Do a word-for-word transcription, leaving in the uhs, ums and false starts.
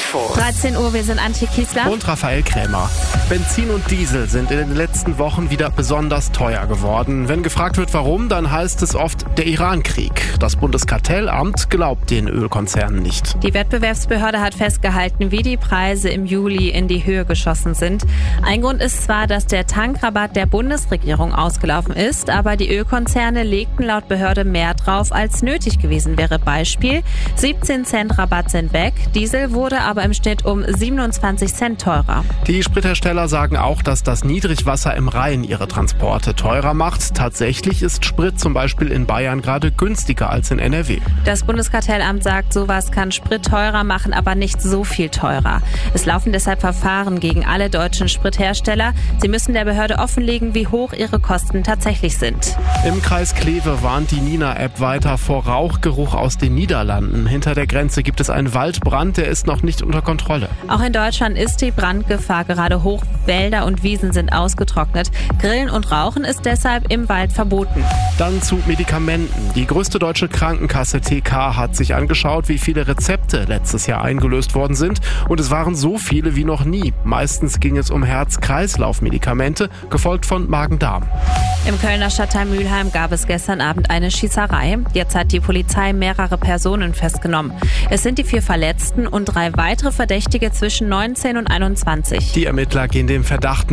Info. dreizehn Uhr, wir sind Antje Kiesler. Und Raphael Krämer. Benzin und Diesel sind in den letzten Wochen wieder besonders teuer geworden. Wenn gefragt wird, warum, dann heißt es oft der Iran-Krieg. Das Bundeskartellamt glaubt den Ölkonzernen nicht. Die Wettbewerbsbehörde hat festgehalten, wie die Preise im Juli in die Höhe geschossen sind. Ein Grund ist zwar, dass der Tankrabatt der Bundesregierung ausgelaufen ist, aber die Ölkonzerne legten laut Behörde mehr drauf, als nötig gewesen wäre. Beispiel: siebzehn Cent Rabatt sind weg, Diesel wurde aber im Schnitt um siebenundzwanzig Cent teurer. Die Sprithersteller sagen auch, dass das Niedrigwasser im Rhein ihre Transporte teurer macht. Tatsächlich ist Sprit zum Beispiel in Bayern gerade günstiger als in N R W. Das Bundeskartellamt sagt, sowas kann Sprit teurer machen, aber nicht so viel teurer. Es laufen deshalb Verfahren gegen alle deutschen Sprithersteller. Sie müssen der Behörde offenlegen, wie hoch ihre Kosten tatsächlich sind. Im Kreis Kleve warnt die Nina-App weiter vor Rauchgeruch aus den Niederlanden. Hinter der Grenze gibt es einen Waldbrand, der ist noch nicht unter Kontrolle. Auch in Deutschland ist die Brandgefahr gerade hoch. Wälder und Wiesen sind ausgetrocknet. Grillen und Rauchen ist deshalb im Wald verboten. Dann zu Medikamenten. Die größte deutsche Krankenkasse T K hat sich angeschaut, wie viele Rezepte letztes Jahr eingelöst worden sind. Und es waren so viele wie noch nie. Meistens ging es um Herz-Kreislauf-Medikamente, gefolgt von Magen-Darm. Im Kölner Stadtteil Mülheim gab es gestern Abend eine Schießerei. Jetzt hat die Polizei mehrere Personen festgenommen. Es sind die vier Verletzten und drei weitere Verdächtige zwischen neunzehn und einundzwanzig. Die Ermittler gehen dem Verdacht